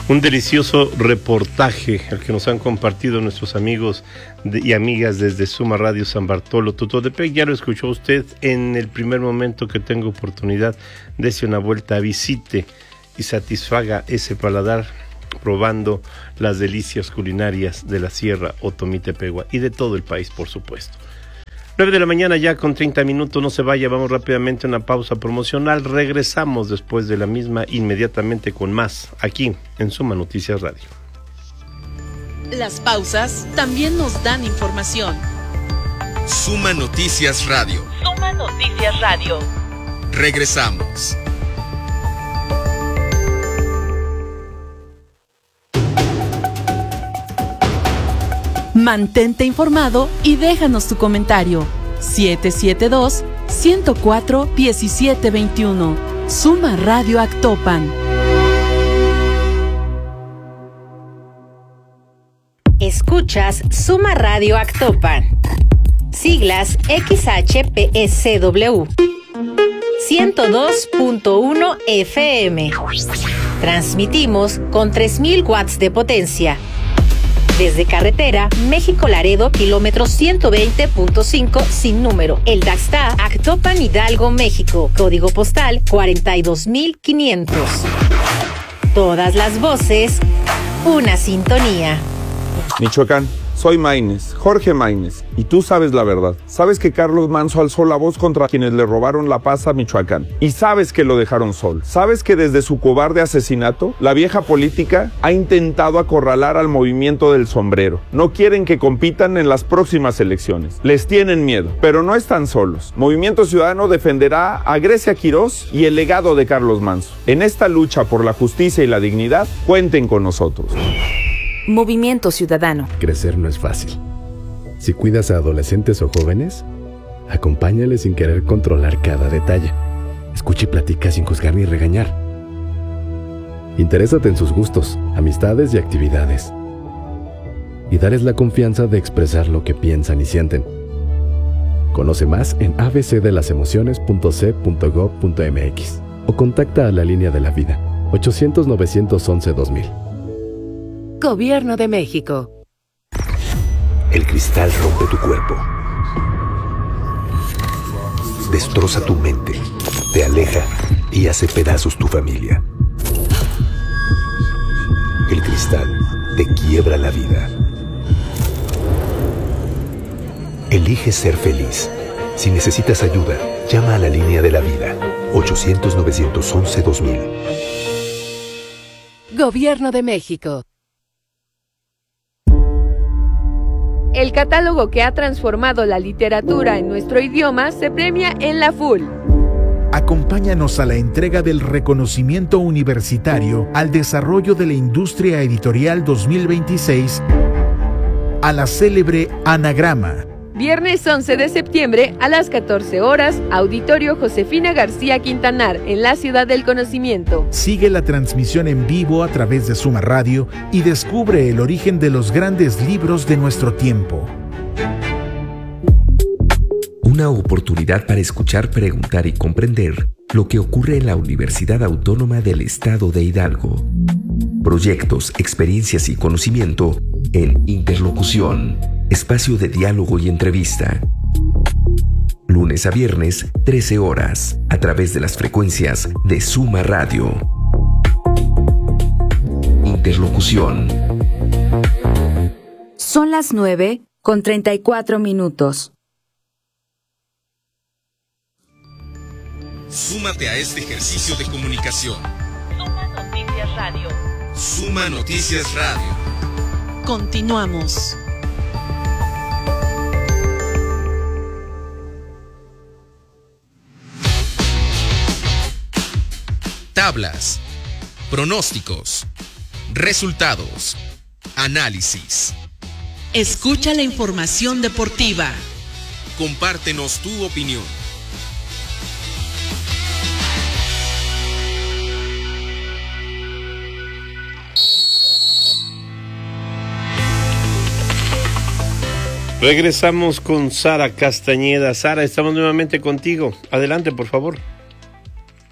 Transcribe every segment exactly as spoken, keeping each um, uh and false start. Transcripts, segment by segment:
Un delicioso reportaje el que nos han compartido nuestros amigos de, y amigas desde Suma Radio San Bartolo Totodepec. Ya lo escuchó usted en el primer momento que tenga oportunidad. Dese una vuelta, visite y satisfaga ese paladar probando las delicias culinarias de la Sierra Otomitepegua y de todo el país, por supuesto. nueve de la mañana ya con treinta minutos, no se vaya, vamos rápidamente a una pausa promocional. Regresamos después de la misma inmediatamente con más, aquí en Suma Noticias Radio. Las pausas también nos dan información. Suma Noticias Radio. Suma Noticias Radio. Regresamos. Mantente informado y déjanos tu comentario. siete siete dos, uno cero cuatro, uno siete dos uno. Suma Radio Actopan. Escuchas Suma Radio Actopan. Siglas X H P S W. ciento dos punto uno F M. Transmitimos con tres mil watts de potencia. Desde carretera México-Laredo, kilómetro ciento veinte punto cinco, sin número. El Daxta, Actopan, Hidalgo, México. Código postal cuarenta y dos mil quinientos. Todas las voces, una sintonía. Michoacán, soy Maínez, Jorge Maínez, y tú sabes la verdad. Sabes que Carlos Manzo alzó la voz contra quienes le robaron la paz a Michoacán. Y sabes que lo dejaron sol. Sabes que desde su cobarde asesinato, la vieja política ha intentado acorralar al movimiento del sombrero. No quieren que compitan en las próximas elecciones. Les tienen miedo, pero no están solos. Movimiento Ciudadano defenderá a Grecia Quirós y el legado de Carlos Manzo. En esta lucha por la justicia y la dignidad, cuenten con nosotros. Movimiento Ciudadano. Crecer no es fácil. Si cuidas a adolescentes o jóvenes, acompáñales sin querer controlar cada detalle. Escucha y platica sin juzgar ni regañar. Interésate en sus gustos, amistades y actividades. Y dales la confianza de expresar lo que piensan y sienten. Conoce más en a b c de las emociones punto c punto gob punto m x o contacta a la línea de la vida ochocientos, novecientos once, dos mil. Gobierno de México. El cristal rompe tu cuerpo. Destroza tu mente, te aleja y hace pedazos tu familia. El cristal te quiebra la vida. Elige ser feliz. Si necesitas ayuda, llama a la línea de la vida ochocientos, novecientos once, dos mil. Gobierno de México. El catálogo que ha transformado la literatura en nuestro idioma se premia en la F U L. Acompáñanos a la entrega del reconocimiento universitario al desarrollo de la industria editorial dos mil veintiséis a la célebre Anagrama. Viernes once de septiembre a las catorce horas, Auditorio Josefina García Quintanar, en la Ciudad del Conocimiento. Sigue la transmisión en vivo a través de Suma Radio y descubre el origen de los grandes libros de nuestro tiempo. Una oportunidad para escuchar, preguntar y comprender lo que ocurre en la Universidad Autónoma del Estado de Hidalgo. Proyectos, experiencias y conocimiento en Interlocución. Espacio de diálogo y entrevista. Lunes a viernes, trece horas, a través de las frecuencias de Suma Radio. Interlocución. Son las nueve con treinta y cuatro minutos. Súmate a este ejercicio de comunicación. Suma Noticias Radio. Suma Noticias Radio. Continuamos. Tablas, pronósticos, resultados, análisis. Escucha la información deportiva. Compártenos tu opinión. Regresamos con Sara Castañeda. Sara, estamos nuevamente contigo. Adelante, por favor. Hola,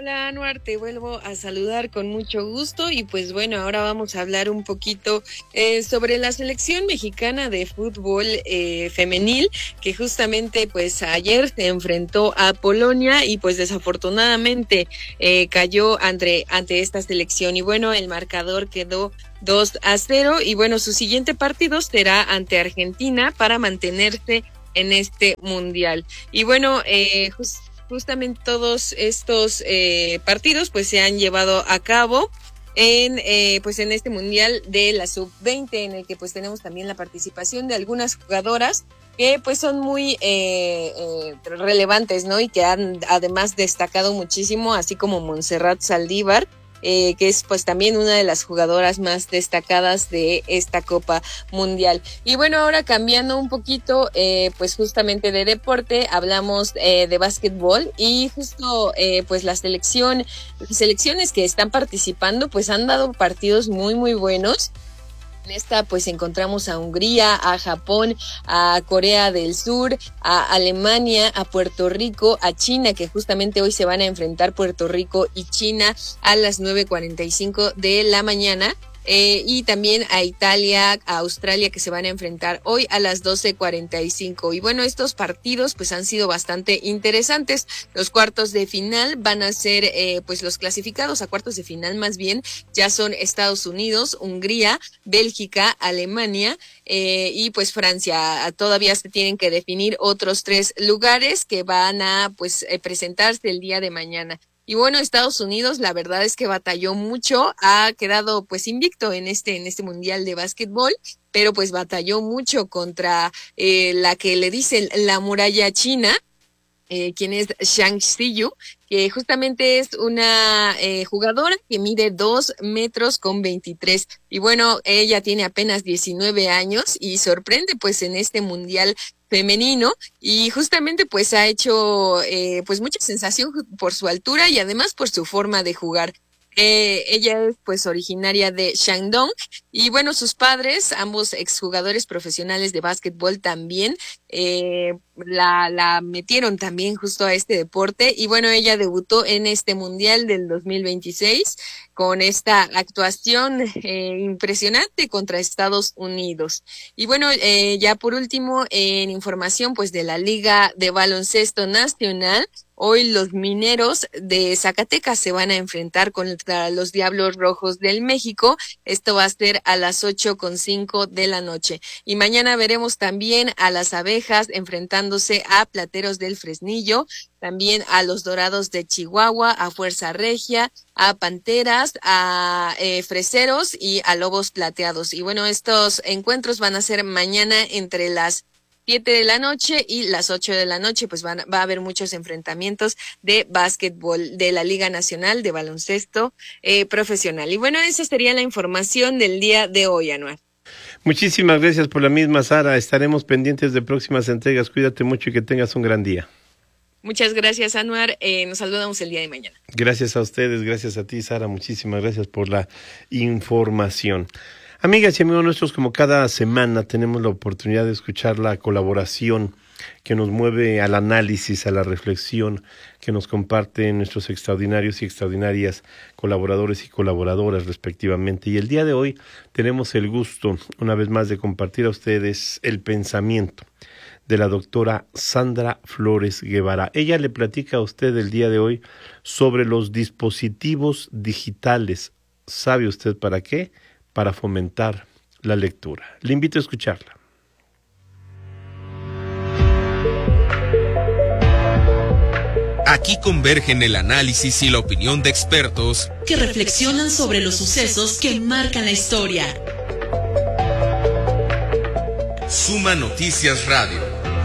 Hola Anuar, te vuelvo a saludar con mucho gusto y pues bueno, ahora vamos a hablar un poquito eh, sobre la selección mexicana de fútbol eh, femenil, que justamente pues ayer se enfrentó a Polonia y pues desafortunadamente eh, cayó ante, ante esta selección y bueno, el marcador quedó dos a cero y bueno, su siguiente partido será ante Argentina para mantenerse en este mundial. Y bueno, eh, just, justamente todos estos eh, partidos pues se han llevado a cabo en eh, pues en este mundial de la sub veinte, en el que pues tenemos también la participación de algunas jugadoras que pues son muy eh, eh, relevantes, ¿no? Y que han además destacado muchísimo, así como Montserrat Saldívar, Eh, que es pues también una de las jugadoras más destacadas de esta Copa Mundial. Y bueno, ahora cambiando un poquito, eh, pues justamente de deporte, hablamos eh, de básquetbol y justo eh, pues la selección, las selecciones que están participando pues han dado partidos muy muy buenos. En esta pues encontramos a Hungría, a Japón, a Corea del Sur, a Alemania, a Puerto Rico, a China, que justamente hoy se van a enfrentar Puerto Rico y China a las nueve cuarenta y cinco de la mañana. Eh, y también a Italia, a Australia, que se van a enfrentar hoy a las doce cuarenta y cinco. Y bueno, estos partidos pues han sido bastante interesantes. Los cuartos de final van a ser eh, pues los clasificados a cuartos de final más bien ya son Estados Unidos, Hungría, Bélgica, Alemania eh, y pues Francia. Todavía se tienen que definir otros tres lugares que van a pues eh, presentarse el día de mañana. Y bueno, Estados Unidos, la verdad es que batalló mucho, ha quedado pues invicto en este, en este mundial de básquetbol, pero pues batalló mucho contra eh, la que le dicen la muralla china, eh, quien es Zhang Ziyu, que justamente es una eh, jugadora que mide dos metros con veintitrés. Y bueno, ella tiene apenas diecinueve años y sorprende pues en este mundial femenino y justamente pues ha hecho eh, pues mucha sensación por su altura y además por su forma de jugar. Eh, ella es pues originaria de Shandong y bueno, sus padres, ambos exjugadores profesionales de básquetbol también, eh, la, la metieron también justo a este deporte y bueno, ella debutó en este mundial del dos mil veintiséis con esta actuación eh, impresionante contra Estados Unidos. Y bueno, eh, ya por último, en información pues de la Liga de Baloncesto Nacional, hoy los Mineros de Zacatecas se van a enfrentar contra los Diablos Rojos del México. Esto va a ser a las ocho con cinco de la noche. Y mañana veremos también a las Abejas enfrentándose a Plateros del Fresnillo, también a los Dorados de Chihuahua, a Fuerza Regia, a Panteras, a eh, Freseros y a Lobos Plateados. Y bueno, estos encuentros van a ser mañana entre las siete de la noche y las ocho de la noche, pues van, va a haber muchos enfrentamientos de básquetbol de la Liga Nacional de Baloncesto eh, Profesional. Y bueno, esa sería la información del día de hoy, Anuar. Muchísimas gracias por la misma, Sara. Estaremos pendientes de próximas entregas. Cuídate mucho y que tengas un gran día. Muchas gracias, Anuar. Eh, nos saludamos el día de mañana. Gracias a ustedes, gracias a ti, Sara. Muchísimas gracias por la información. Amigas y amigos nuestros, como cada semana tenemos la oportunidad de escuchar la colaboración que nos mueve al análisis, a la reflexión, que nos comparten nuestros extraordinarios y extraordinarias colaboradores y colaboradoras respectivamente. Y el día de hoy tenemos el gusto, una vez más, de compartir a ustedes el pensamiento de la doctora Sandra Flores Guevara. Ella le platica a usted el día de hoy sobre los dispositivos digitales. ¿Sabe usted para qué? Para fomentar la lectura. Le invito a escucharla. Aquí convergen el análisis y la opinión de expertos que reflexionan sobre los sucesos que marcan la historia. Suma Noticias Radio.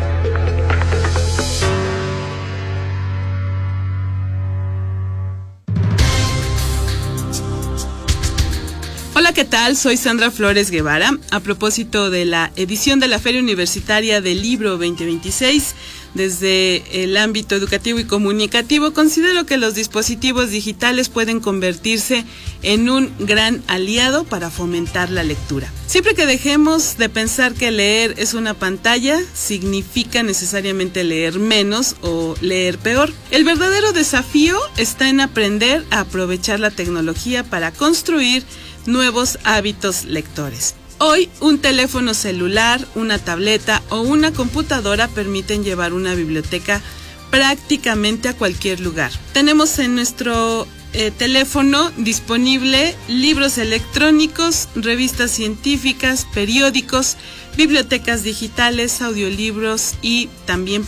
Hola, ¿qué tal? Soy Sandra Flores Guevara. A propósito de la edición de la Feria Universitaria del Libro veinte veintiséis, desde el ámbito educativo y comunicativo, considero que los dispositivos digitales pueden convertirse en un gran aliado para fomentar la lectura. Siempre que dejemos de pensar que leer es una pantalla, significa necesariamente leer menos o leer peor. El verdadero desafío está en aprender a aprovechar la tecnología para construir nuevos hábitos lectores. Hoy, un teléfono celular, una tableta o una computadora permiten llevar una biblioteca prácticamente a cualquier lugar. Tenemos en nuestro eh, teléfono disponible libros electrónicos, revistas científicas, periódicos, bibliotecas digitales, audiolibros y también